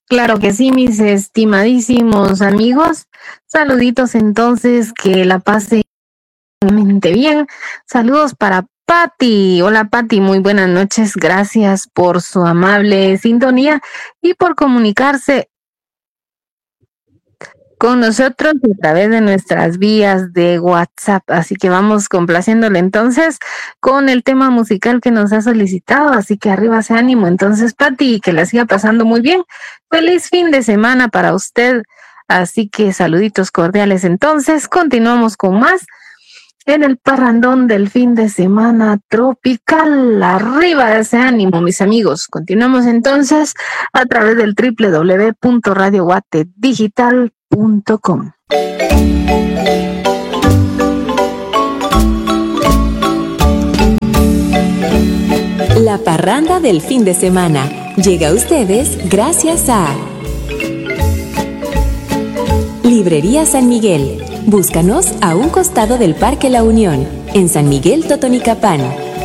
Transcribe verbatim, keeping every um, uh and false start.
Claro que sí, mis estimadísimos amigos. Saluditos entonces, que la pasen bien. Saludos para Patti. Hola Patti, muy buenas noches. Gracias por su amable sintonía y por comunicarse con nosotros a través de nuestras vías de WhatsApp. Así que vamos complaciéndole entonces con el tema musical que nos ha solicitado. Así que arriba ese ánimo. Entonces, Patti, que la siga pasando muy bien. Feliz fin de semana para usted. Así que saluditos cordiales. Entonces, continuamos con más en el parrandón del fin de semana tropical. Arriba ese ánimo, mis amigos. Continuamos entonces a través del doble u doble u doble u punto radio guate digital punto com. La parranda del fin de semana llega a ustedes gracias a Librería San Miguel. Búscanos a un costado del Parque La Unión, en San Miguel Totonicapán.